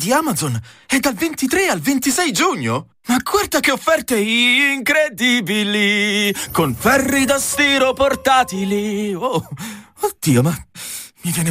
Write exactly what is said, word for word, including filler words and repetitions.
di Amazon è dal ventitré al ventisei giugno. Ma guarda che offerte incredibili! Con ferri da stiro portatili. Oh, oddio, ma mi viene